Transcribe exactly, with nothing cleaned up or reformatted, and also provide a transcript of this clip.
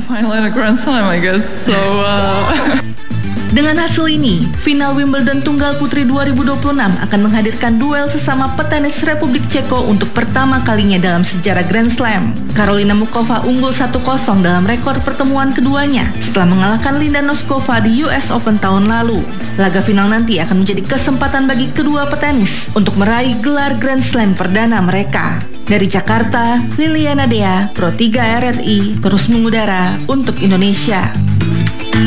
Finally a Grand Slam, I guess. So. Uh... Dengan hasil ini, final Wimbledon Tunggal Putri dua ribu dua puluh enam akan menghadirkan duel sesama petenis Republik Ceko untuk pertama kalinya dalam sejarah Grand Slam. Karolina Muchova unggul satu kosong dalam rekor pertemuan keduanya setelah mengalahkan Linda Noskova di U S Open tahun lalu. Laga final nanti akan menjadi kesempatan bagi kedua petenis untuk meraih gelar Grand Slam perdana mereka. Dari Jakarta, Liliana Dea, Pro tiga R R I, terus mengudara untuk Indonesia.